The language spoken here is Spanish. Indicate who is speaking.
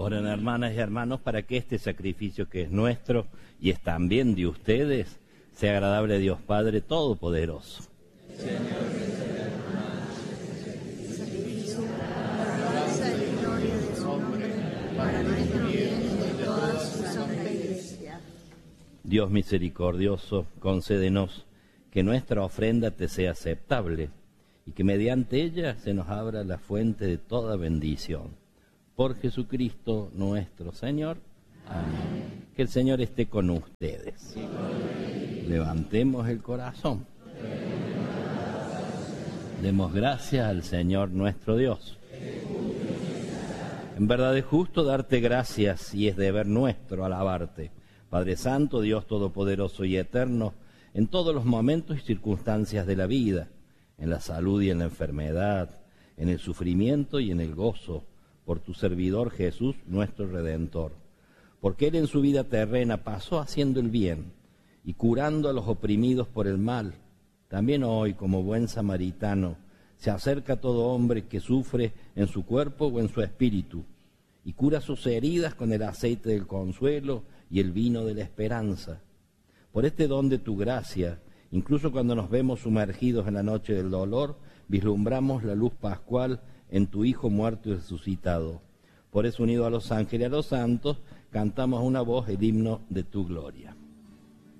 Speaker 1: Oren, hermanas y hermanos, para que este sacrificio que es nuestro y es también de ustedes sea agradable a Dios Padre Todopoderoso. Dios misericordioso, concédenos que nuestra ofrenda te sea aceptable y que mediante ella se nos abra la fuente de toda bendición. Por Jesucristo nuestro Señor. Amén. Que el Señor esté con ustedes. Levantemos el corazón. Demos gracias al Señor nuestro Dios. En verdad es justo darte gracias y es deber nuestro alabarte, Padre Santo, Dios Todopoderoso y Eterno, en todos los momentos y circunstancias de la vida, en la salud y en la enfermedad, en el sufrimiento y en el gozo, por tu servidor Jesús, nuestro Redentor. Porque Él en su vida terrena pasó haciendo el bien y curando a los oprimidos por el mal. También hoy, como buen samaritano, se acerca a todo hombre que sufre en su cuerpo o en su espíritu y cura sus heridas con el aceite del consuelo y el vino de la esperanza. Por este don de tu gracia, incluso cuando nos vemos sumergidos en la noche del dolor, vislumbramos la luz pascual en tu Hijo muerto y resucitado. Por eso, unido a los ángeles y a los santos, cantamos a una voz el himno de tu gloria.